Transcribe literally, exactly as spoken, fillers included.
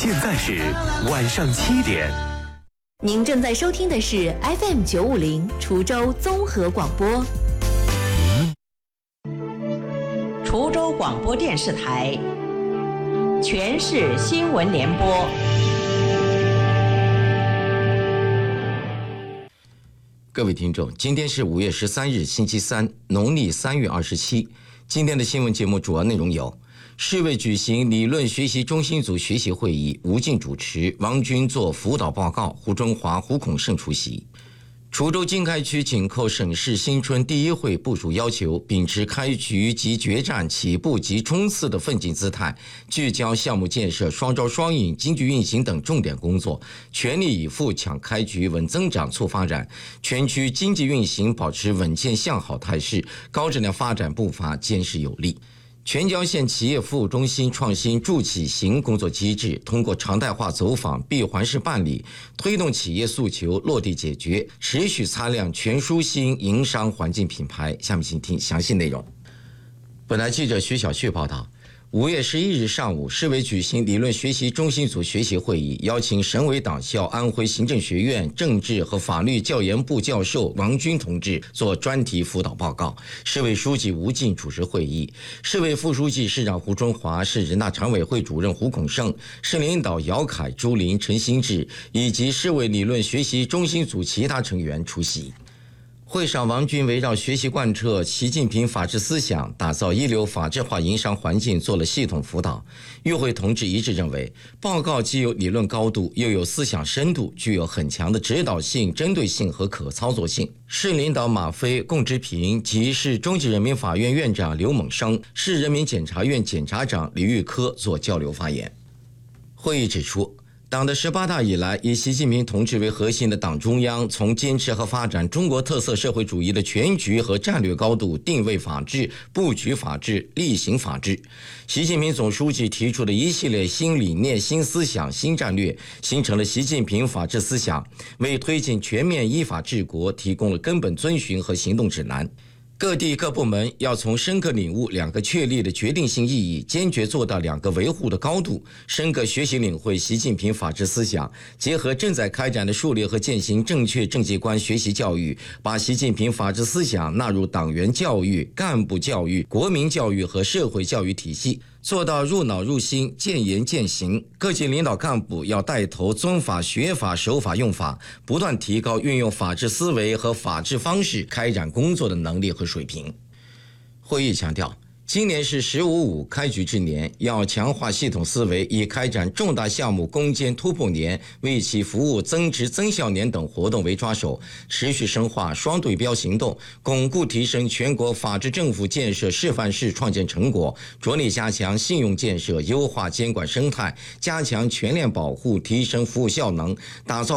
现在是晚上七点。 您正在收听的是 F M 九五零滁州综合广播。 滁州广播电视台全市新闻联播。 各位听众，今天是五月十三日，星期三，农历三月二十七。今天的新闻节目主要内容有：市委举行理论学习中心组学习会议，吴静主持，王军做辅导报告，胡春华、胡孔胜出席。滁州经开区紧扣省市新春第一会部署要求，秉持开局及决战、起步及冲刺的奋进姿态，聚焦项目建设、双招双引、经济运行等重点工作，全力以赴抢开局、稳增长、促发展，全区经济运行保持稳健向好态势，高质量发展步伐坚实有力。全椒县企业服务中心创新助企行工作机制，通过常态化走访、闭环式办理，推动企业诉求落地解决，持续擦亮全舒心营商环境品牌。下面请听详细内容。本台记者徐小旭报道。五月十一日上午，市委举行理论学习中心组学习会议，邀请省委党校安徽行政学院政治和法律教研部教授王军同志做专题辅导报告。市委书记吴静主持会议，市委副书记、市长胡春华、市人大常委会主任胡孔胜、市领导姚凯、朱林、陈新志以及市委理论学习中心组其他成员出席。会上，王军围绕学习贯彻习近平法治思想，打造一流法治化营商环境做了系统辅导。与会同志一致认为，报告既有理论高度，又有思想深度，具有很强的指导性、针对性和可操作性。市领导马飞、龚之平及市中级人民法院院长刘猛生、市人民检察院检察长李玉科做交流发言。会议指出，党的十八大以来，以习近平同志为核心的党中央，从坚持和发展中国特色社会主义的全局和战略高度定位法治、布局法治、力行法治。习近平总书记提出的一系列新理念、新思想、新战略，形成了习近平法治思想，为推进全面依法治国提供了根本遵循和行动指南。各地各部门要从深刻领悟两个确立的决定性意义，坚决做到两个维护的高度，深刻学习领会习近平法治思想，结合正在开展的树立和践行正确政绩观学习教育，把习近平法治思想纳入党员教育、干部教育、国民教育和社会教育体系，做到入脑入心、见言见行。各级领导干部要带头遵法学法、守法用法，不断提高运用法治思维和法治方式开展工作的能力和水平。会议强调，今年是十五五开局之年，要强化系统思维，以开展重大项目攻坚突破年、为其服务增值增效年等活动为抓手，持续深化双对标行动，巩固提升全国法治政府建设示范式创建成果，着力加强信用建设，优化监管生态，加强全链保护，提升服务效能，打造